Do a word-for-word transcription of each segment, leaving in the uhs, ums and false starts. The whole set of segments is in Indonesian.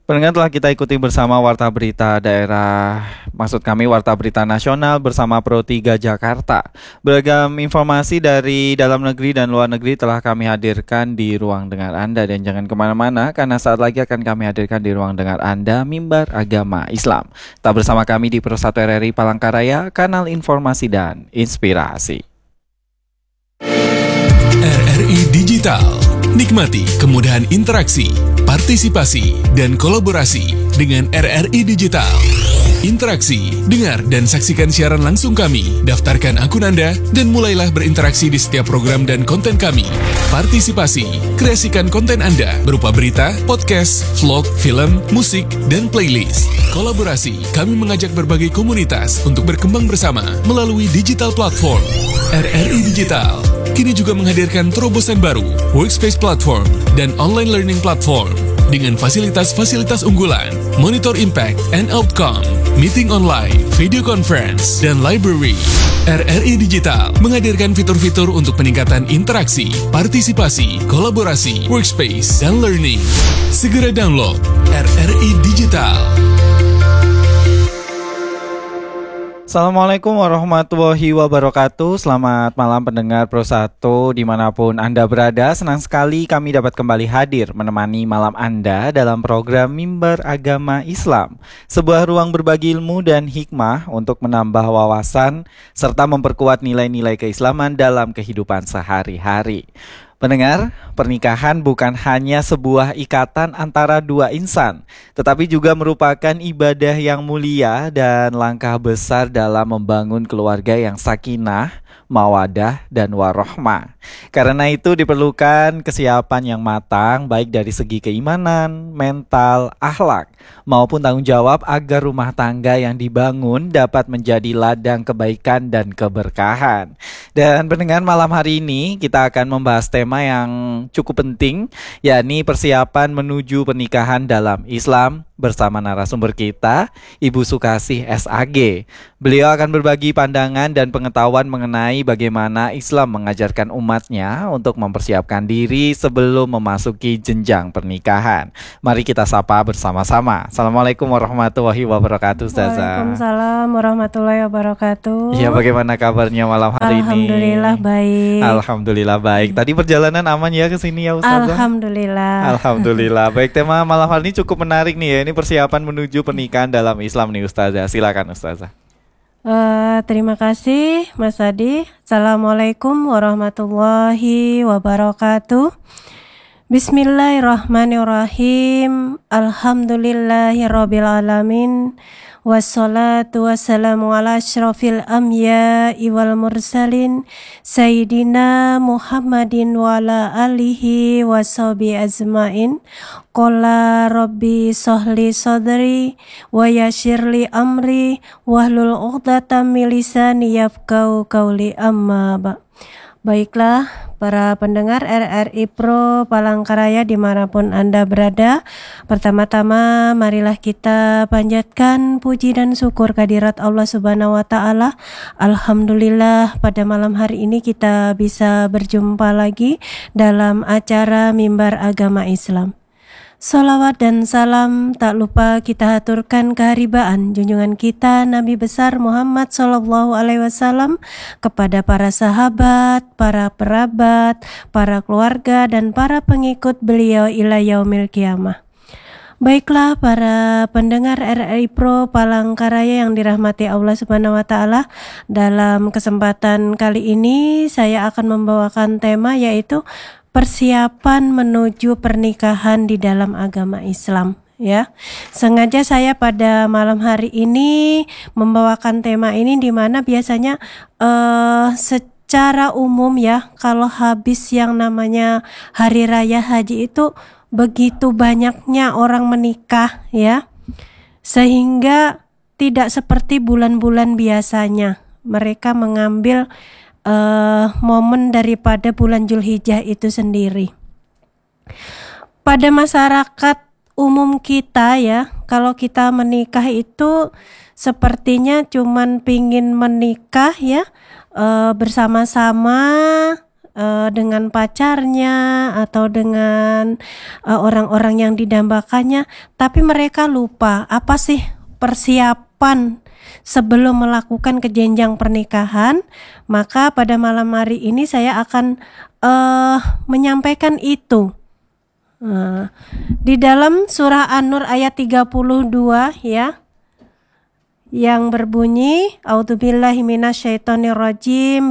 Pendengar, telah kita ikuti bersama Warta Berita Daerah, maksud kami Warta Berita Nasional bersama Pro tiga Jakarta. Beragam informasi dari dalam negeri dan luar negeri telah kami hadirkan di ruang dengar Anda. Dan jangan kemana-mana, karena saat lagi akan kami hadirkan di ruang dengar Anda Mimbar Agama Islam. Tetap bersama kami di Pro satu R R I Palangkaraya, kanal informasi dan inspirasi. R R I Digital. Nikmati kemudahan interaksi, partisipasi, dan kolaborasi dengan R R I Digital. Interaksi, dengar, dan saksikan siaran langsung kami. Daftarkan akun Anda dan mulailah berinteraksi di setiap program dan konten kami. Partisipasi, kreasikan konten Anda berupa berita, podcast, vlog, film, musik, dan playlist. Kolaborasi, kami mengajak berbagai komunitas untuk berkembang bersama melalui digital platform. R R I Digital kini juga menghadirkan terobosan baru, workspace platform, dan online learning platform dengan fasilitas-fasilitas unggulan, monitor impact and outcome, meeting online, video conference, dan library. R R I Digital menghadirkan fitur-fitur untuk peningkatan interaksi, partisipasi, kolaborasi, workspace, dan learning. Segera download R R I Digital. Assalamualaikum warahmatullahi wabarakatuh. Selamat malam pendengar Pro satu dimanapun Anda berada. Senang sekali kami dapat kembali hadir menemani malam Anda dalam program Mimbar Agama Islam, sebuah ruang berbagi ilmu dan hikmah untuk menambah wawasan serta memperkuat nilai-nilai keislaman dalam kehidupan sehari-hari. Pendengar, pernikahan bukan hanya sebuah ikatan antara dua insan, tetapi juga merupakan ibadah yang mulia dan langkah besar dalam membangun keluarga yang sakinah, mawadah, dan warohmah. Karena itu diperlukan kesiapan yang matang baik dari segi keimanan, mental, akhlak, maupun tanggung jawab agar rumah tangga yang dibangun dapat menjadi ladang kebaikan dan keberkahan. Dan pendengar, malam hari ini kita akan membahas tema yang cukup penting, yakni persiapan menuju pernikahan dalam Islam, bersama narasumber kita, Ibu Sukasih S A G. Beliau akan berbagi pandangan dan pengetahuan mengenai bagaimana Islam mengajarkan umatnya untuk mempersiapkan diri sebelum memasuki jenjang pernikahan. Mari kita sapa bersama-sama. Assalamualaikum warahmatullahi wabarakatuh, Ustazah. Waalaikumsalam warahmatullahi wabarakatuh. Ya, bagaimana kabarnya malam hari ini? Alhamdulillah baik. Alhamdulillah baik. Tadi perjalanan aman ya ke sini ya, Ustazah? Alhamdulillah. Alhamdulillah. Baik, tema malam hari ini cukup menarik nih ya. Ini persiapan menuju pernikahan dalam Islam nih, Ustazah. Silakan, Ustazah. Uh, terima kasih Mas Adi. Assalamualaikum warahmatullahi wabarakatuh. Bismillahirrahmanirrahim. Alhamdulillahirabbil alamin. Wassalatu wassalamu ala asyrafil anbiya'i wal mursalin Sayyidina Muhammadin wa ala alihi wa sahbihi azmain. Qala rabbi sahli sadri wa yassirli amri wahlul 'uqdatam min lisani yafqahu qawli, amma ba'. Baiklah para pendengar R R I Pro Palangkaraya dimanapun Anda berada, pertama-tama marilah kita panjatkan puji dan syukur kehadirat Allah Subhanahu wa Ta'ala. Alhamdulillah pada malam hari ini kita bisa berjumpa lagi dalam acara Mimbar Agama Islam. Salawat dan salam tak lupa kita haturkan keharibaan junjungan kita Nabi besar Muhammad Sallallahu Alaihi Wasallam kepada para sahabat, para perabat, para keluarga, dan para pengikut beliau ila yaumil qiyamah. Baiklah para pendengar R R I Pro Palangkaraya yang dirahmati Allah Subhanahu wa Ta'ala, dalam kesempatan kali ini saya akan membawakan tema yaitu persiapan menuju pernikahan di dalam agama Islam. Ya, sengaja saya pada malam hari ini membawakan tema ini di mana biasanya uh, secara umum ya, kalau habis yang namanya hari raya haji itu begitu banyaknya orang menikah ya, sehingga tidak seperti bulan-bulan biasanya. Mereka mengambil Uh, momen daripada bulan Zulhijjah itu sendiri. Pada masyarakat umum kita ya, kalau kita menikah itu sepertinya cuman pingin menikah ya, uh, bersama-sama uh, dengan pacarnya atau dengan uh, orang-orang yang didambakannya, tapi mereka lupa apa sih persiapan sebelum melakukan ke jenjang pernikahan. Maka pada malam hari ini saya akan uh, menyampaikan itu. Nah, di dalam surah An-Nur ayat tiga puluh dua ya, yang berbunyi A'udzubillahi minasyaitonirrajim,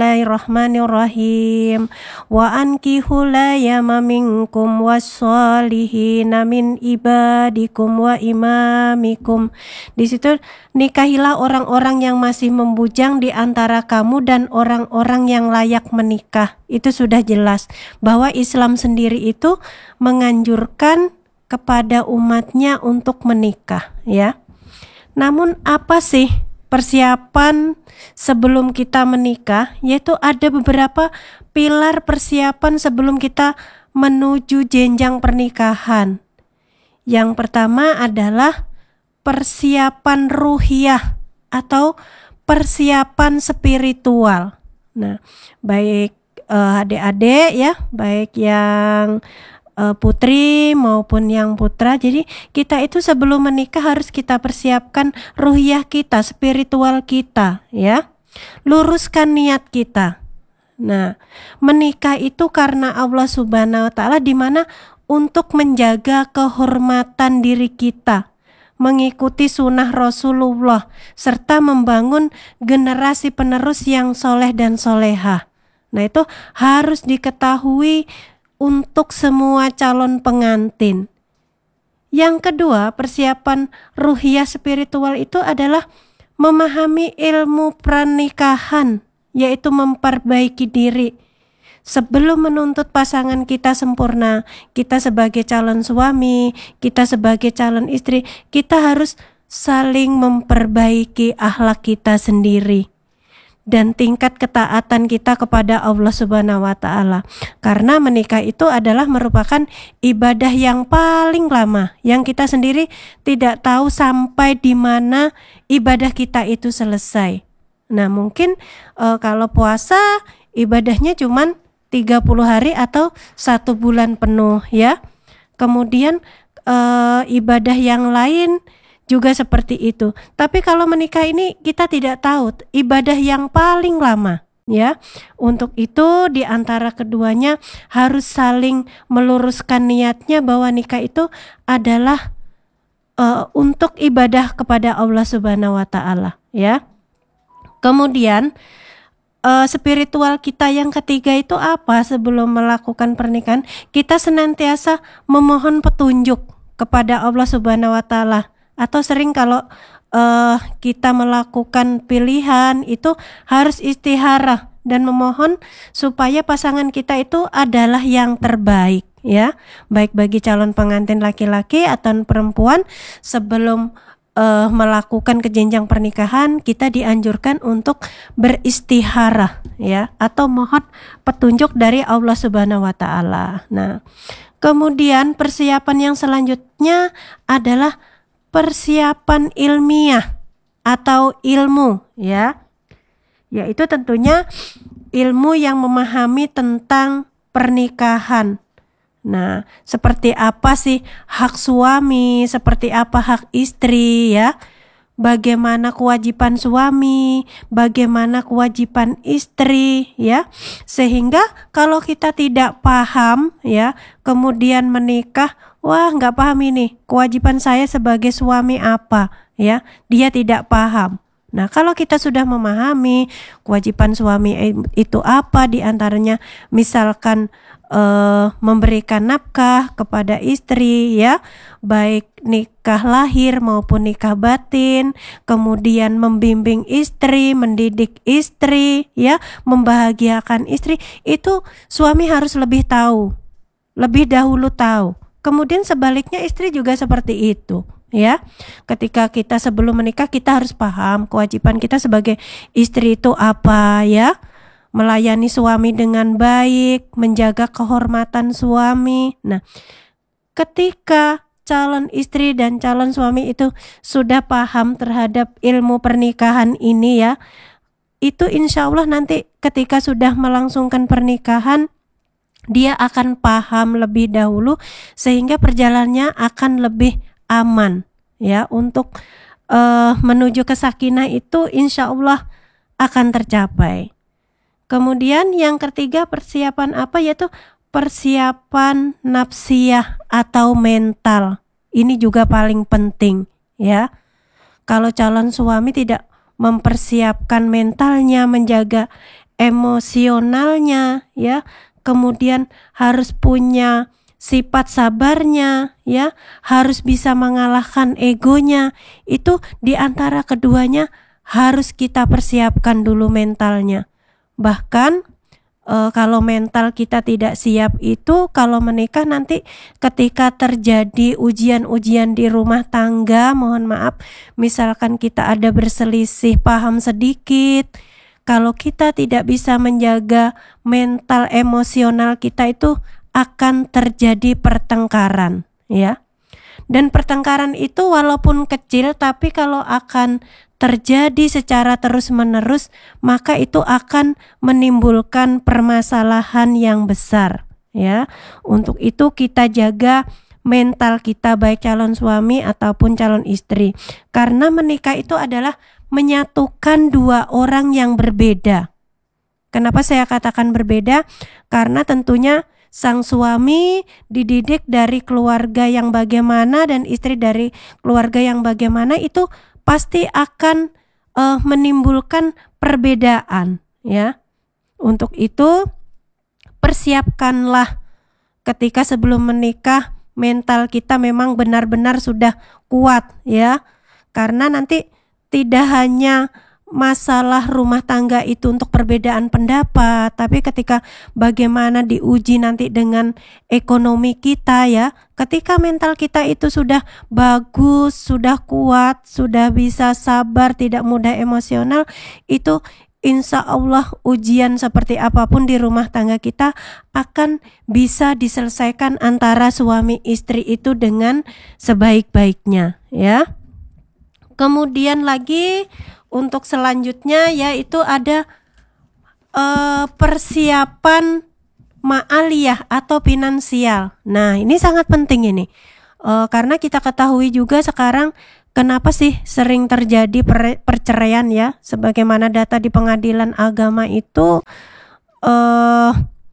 Bismillahirrahmanirrahim, wa ankihul layama minkum wassolihina min ibadikum wa imamikum. Di situ, nikahilah orang-orang yang masih membujang di antara kamu dan orang-orang yang layak menikah. Itu sudah jelas bahwa Islam sendiri itu menganjurkan kepada umatnya untuk menikah, ya. Namun apa sih persiapan sebelum kita menikah? Yaitu ada beberapa pilar persiapan sebelum kita menuju jenjang pernikahan. Yang pertama adalah persiapan ruhiyah atau persiapan spiritual. Nah, baik uh, adik-adik ya, baik yang putri maupun yang putra. Jadi kita itu sebelum menikah harus kita persiapkan ruhiyah kita, spiritual kita, ya. Luruskan niat kita. Nah, menikah itu karena Allah Subhanahu wa taala, di mana untuk menjaga kehormatan diri kita, mengikuti sunnah Rasulullah, serta membangun generasi penerus yang soleh dan solehah. Nah, itu harus diketahui untuk semua calon pengantin. Yang kedua, persiapan ruhiyah spiritual itu adalah memahami ilmu pernikahan, yaitu memperbaiki diri. Sebelum menuntut pasangan kita sempurna, kita sebagai calon suami, kita sebagai calon istri, kita harus saling memperbaiki akhlak kita sendiri dan tingkat ketaatan kita kepada Allah Subhanahu wa taala. Karena menikah itu adalah merupakan ibadah yang paling lama, yang kita sendiri tidak tahu sampai di mana ibadah kita itu selesai. Nah, mungkin e, kalau puasa ibadahnya cuman tiga puluh hari atau satu bulan penuh, ya. Kemudian e, ibadah yang lain juga seperti itu. Tapi kalau menikah ini kita tidak tahu ibadah yang paling lama, ya. Untuk itu di antara keduanya harus saling meluruskan niatnya bahwa nikah itu adalah uh, untuk ibadah kepada Allah Subhanahu wa taala, ya. Kemudian uh, spiritual kita yang ketiga itu apa? Sebelum melakukan pernikahan, kita senantiasa memohon petunjuk kepada Allah Subhanahu wa taala. Atau sering kalau uh, kita melakukan pilihan itu harus istikharah dan memohon supaya pasangan kita itu adalah yang terbaik, ya. Baik bagi calon pengantin laki-laki atau perempuan, sebelum uh, melakukan ke jenjang pernikahan kita dianjurkan untuk beristikharah, ya, atau mohon petunjuk dari Allah Subhanahu wa taala. Nah, kemudian persiapan yang selanjutnya adalah persiapan ilmiah atau ilmu, ya, yaitu tentunya ilmu yang memahami tentang pernikahan. Nah, seperti apa sih hak suami, seperti apa hak istri, ya, bagaimana kewajiban suami, bagaimana kewajiban istri, ya, sehingga kalau kita tidak paham, ya, kemudian menikah, wah nggak paham ini kewajiban saya sebagai suami apa, ya, dia tidak paham. Nah, kalau kita sudah memahami kewajiban suami itu apa, diantaranya misalkan uh, memberikan nafkah kepada istri, ya, baik nikah lahir maupun nikah batin, kemudian membimbing istri, mendidik istri, ya, membahagiakan istri, itu suami harus lebih tahu, lebih dahulu tahu. Kemudian sebaliknya istri juga seperti itu, ya. Ketika kita sebelum menikah kita harus paham kewajiban kita sebagai istri itu apa, ya. Melayani suami dengan baik, menjaga kehormatan suami. Nah, ketika calon istri dan calon suami itu sudah paham terhadap ilmu pernikahan ini, ya, itu insya Allah nanti ketika sudah melangsungkan pernikahan, dia akan paham lebih dahulu sehingga perjalanannya akan lebih aman ya. Untuk uh, menuju ke sakinah itu insya Allah akan tercapai. Kemudian yang ketiga, persiapan apa? Yaitu persiapan nafsiyah atau mental. Ini juga paling penting ya. Kalau calon suami tidak mempersiapkan mentalnya, menjaga emosionalnya ya, kemudian harus punya sifat sabarnya ya, harus bisa mengalahkan egonya. Itu diantara keduanya harus kita persiapkan dulu mentalnya. Bahkan e, kalau mental kita tidak siap itu, kalau menikah nanti ketika terjadi ujian-ujian di rumah tangga, mohon maaf, misalkan kita ada berselisih paham sedikit, kalau kita tidak bisa menjaga mental emosional kita, itu akan terjadi pertengkaran ya. Dan pertengkaran itu walaupun kecil, tapi kalau akan terjadi secara terus-menerus, maka itu akan menimbulkan permasalahan yang besar ya. Untuk itu kita jaga mental kita, baik calon suami ataupun calon istri, karena menikah itu adalah menyatukan dua orang yang berbeda. Kenapa saya katakan berbeda? Karena tentunya sang suami dididik dari keluarga yang bagaimana dan istri dari keluarga yang bagaimana, itu pasti akan uh, menimbulkan perbedaan ya. Untuk itu persiapkanlah ketika sebelum menikah mental kita memang benar-benar sudah kuat ya. Karena nanti tidak hanya masalah rumah tangga itu untuk perbedaan pendapat, tapi ketika bagaimana diuji nanti dengan ekonomi kita ya. Ketika mental kita itu sudah bagus, sudah kuat, sudah bisa sabar, tidak mudah emosional, itu insya Allah ujian seperti apapun di rumah tangga kita akan bisa diselesaikan antara suami istri itu dengan sebaik-baiknya ya. Kemudian lagi untuk selanjutnya yaitu ada uh, persiapan ma'aliyah atau finansial. Nah ini sangat penting ini uh, karena kita ketahui juga sekarang kenapa sih sering terjadi per- perceraian ya. Sebagaimana data di pengadilan agama itu uh,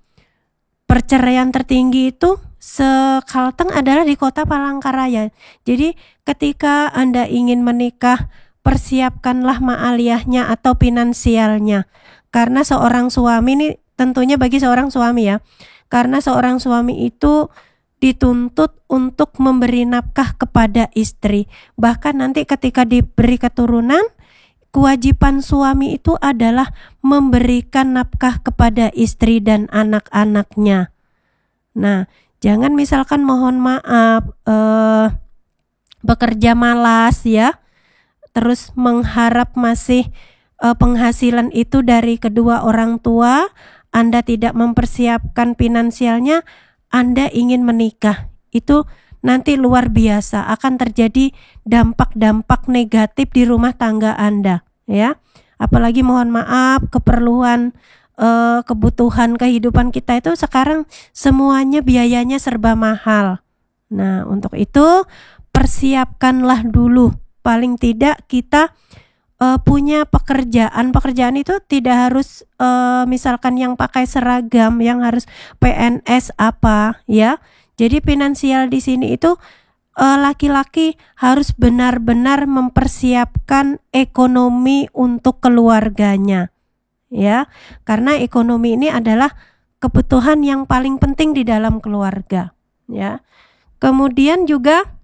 perceraian tertinggi itu sekalteng adalah di kota Palangkaraya. Jadi ketika Anda ingin menikah, persiapkanlah ma'aliyahnya atau finansialnya. Karena seorang suami ini tentunya bagi seorang suami ya. Karena seorang suami itu dituntut untuk memberi nafkah kepada istri. Bahkan nanti ketika diberi keturunan, kewajiban suami itu adalah memberikan nafkah kepada istri dan anak-anaknya. Nah, jangan misalkan mohon maaf eh, bekerja malas ya, terus mengharap masih uh, penghasilan itu dari kedua orang tua, Anda tidak mempersiapkan finansialnya, Anda ingin menikah, itu nanti luar biasa akan terjadi dampak-dampak negatif di rumah tangga Anda ya. Apalagi mohon maaf keperluan uh, kebutuhan kehidupan kita itu sekarang semuanya biayanya serba mahal. Nah untuk itu persiapkanlah dulu. Paling tidak kita uh, punya pekerjaan. Pekerjaan itu tidak harus uh, misalkan yang pakai seragam, yang harus P N S apa ya. Jadi finansial di sini itu uh, laki-laki harus benar-benar mempersiapkan ekonomi untuk keluarganya ya. Karena ekonomi ini adalah kebutuhan yang paling penting di dalam keluarga ya. Kemudian juga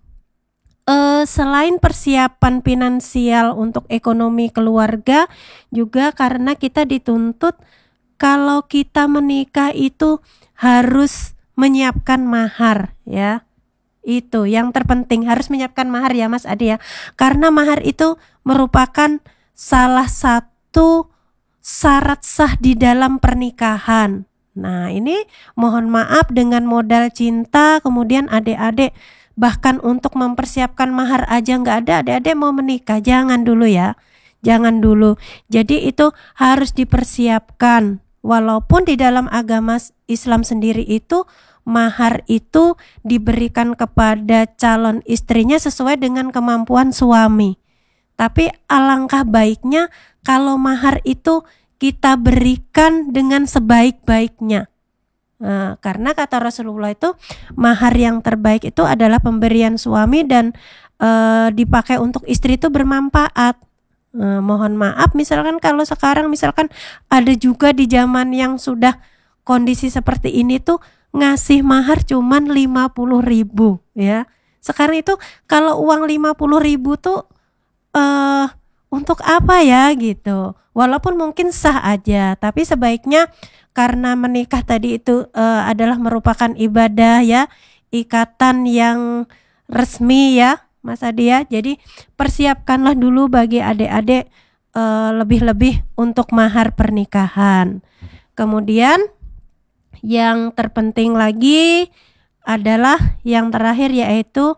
Uh, selain persiapan finansial untuk ekonomi keluarga, juga karena kita dituntut kalau kita menikah itu harus menyiapkan mahar ya. Itu yang terpenting, harus menyiapkan mahar ya Mas Adi ya. Karena mahar itu merupakan salah satu syarat sah di dalam pernikahan. Nah ini mohon maaf dengan modal cinta, kemudian adik-adik bahkan untuk mempersiapkan mahar aja nggak ada, adik-adik mau menikah jangan dulu ya. jangan dulu. Jadi itu harus dipersiapkan. Walaupun di dalam agama Islam sendiri itu mahar itu diberikan kepada calon istrinya sesuai dengan kemampuan suami. Tapi alangkah baiknya kalau mahar itu kita berikan dengan sebaik-baiknya. Nah, karena kata Rasulullah itu mahar yang terbaik itu adalah pemberian suami dan e, dipakai untuk istri itu bermanfaat. E, mohon maaf misalkan kalau sekarang misalkan ada juga di zaman yang sudah kondisi seperti ini tuh ngasih mahar cuman lima puluh ribu ya. Sekarang itu kalau uang lima puluh ribu tuh eh untuk apa ya gitu. Walaupun mungkin sah aja, tapi sebaiknya karena menikah tadi itu uh, adalah merupakan ibadah ya, ikatan yang resmi ya Mas Adi ya. Jadi persiapkanlah dulu bagi adik-adik uh, lebih-lebih untuk mahar pernikahan. Kemudian yang terpenting lagi adalah yang terakhir yaitu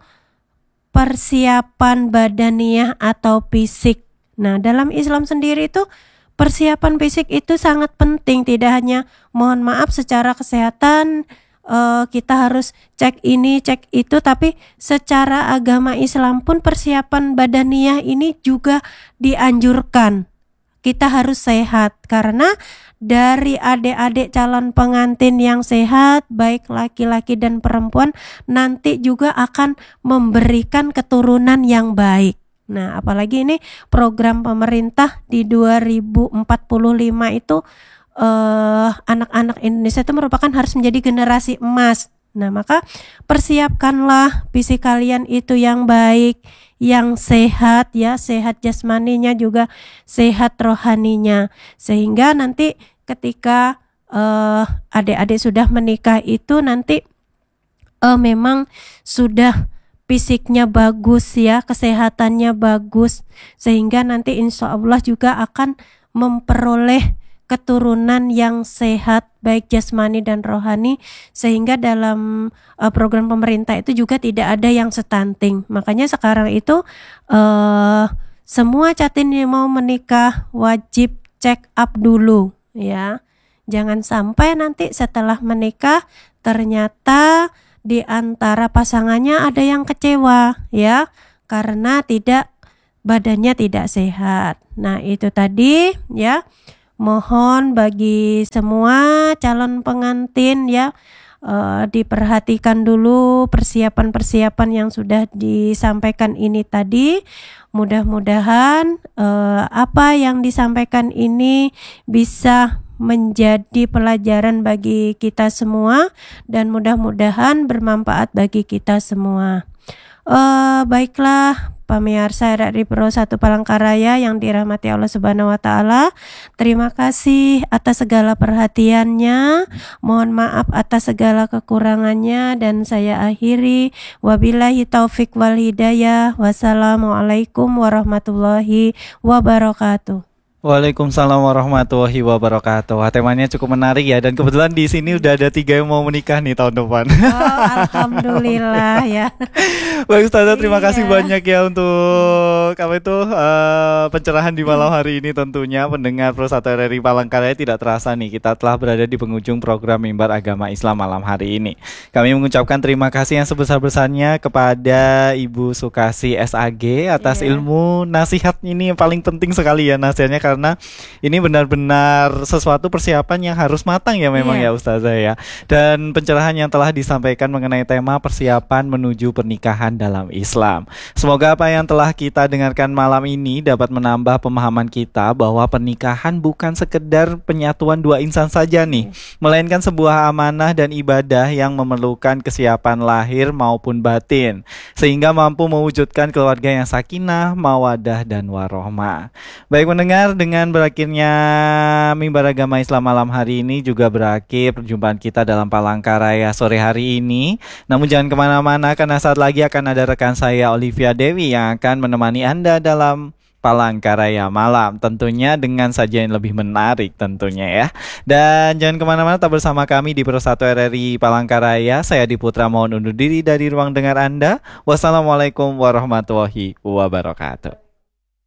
persiapan badaniyah atau fisik. Nah, dalam Islam sendiri itu persiapan fisik itu sangat penting. Tidak hanya mohon maaf secara kesehatan uh, kita harus cek ini, cek itu, tapi secara agama Islam pun persiapan badaniyah ini juga dianjurkan. Kita harus sehat karena dari adik-adik calon pengantin yang sehat, baik laki-laki dan perempuan, nanti juga akan memberikan keturunan yang baik. Nah, apalagi ini program pemerintah di dua ribu empat puluh lima itu eh, anak-anak Indonesia itu merupakan harus menjadi generasi emas. Nah, maka persiapkanlah fisik kalian itu yang baik, yang sehat ya, sehat jasmaninya juga sehat rohaninya. Sehingga nanti ketika eh, adik-adik sudah menikah itu nanti eh, memang sudah fisiknya bagus ya, kesehatannya bagus, sehingga nanti insya Allah juga akan memperoleh keturunan yang sehat baik jasmani dan rohani, sehingga dalam uh, program pemerintah itu juga tidak ada yang stunting. Makanya sekarang itu uh, semua catin yang mau menikah wajib check up dulu ya, jangan sampai nanti setelah menikah ternyata di antara pasangannya ada yang kecewa ya, karena tidak badannya tidak sehat. Nah, itu tadi ya. Mohon bagi semua calon pengantin ya eh, diperhatikan dulu persiapan-persiapan yang sudah disampaikan ini tadi. Mudah-mudahan eh, apa yang disampaikan ini bisa menjadi pelajaran bagi kita semua dan mudah-mudahan bermanfaat bagi kita semua. Uh, baiklah pemirsa R R I Pro satu Palangkaraya yang dirahmati Allah Subhanahu wa taala. Terima kasih atas segala perhatiannya. Mohon maaf atas segala kekurangannya dan saya akhiri wabillahi taufik wal hidayah. Wassalamualaikum warahmatullahi wabarakatuh. Waalaikumsalam warahmatullahi wabarakatuh. Wah, temanya cukup menarik ya, dan kebetulan di sini udah ada tiga yang mau menikah nih tahun depan. Oh, alhamdulillah ya. Baik Ustazah, terima Iya. kasih banyak ya untuk apa itu uh, pencerahan di malam hari ini. Tentunya pendengar Pro satu R R I Palangkaraya, tidak terasa nih kita telah berada di penghujung program Mimbar Agama Islam malam hari ini. Kami mengucapkan terima kasih yang sebesar-besarnya kepada Ibu Sukasi S A G atas Iya. ilmu nasihat ini yang paling penting sekali ya nasihatnya, karena ini benar-benar sesuatu persiapan yang harus matang ya memang Iya. ya Ustazah ya. Dan pencerahan yang telah disampaikan mengenai tema persiapan menuju pernikahan dalam Islam. Semoga apa yang telah kita dengarkan malam ini dapat menambah pemahaman kita bahwa pernikahan bukan sekedar penyatuan dua insan saja nih, melainkan sebuah amanah dan ibadah yang memerlukan kesiapan lahir maupun batin, sehingga mampu mewujudkan keluarga yang sakinah, mawadah, dan warohmah. Baik mendengar, dengan berakhirnya Mimbar Agama Islam malam hari ini juga berakhir perjumpaan kita dalam Palangkaraya sore hari ini. Namun jangan kemana-mana, karena saat lagi akan ada rekan saya Olivia Dewi yang akan menemani Anda dalam Palangkaraya malam, tentunya dengan sajian lebih menarik tentunya ya. Dan jangan kemana-mana, tetap bersama kami di Pro satu R R I Palangkaraya. Saya Diputra mohon undur diri dari ruang dengar Anda. Wassalamualaikum warahmatullahi wabarakatuh.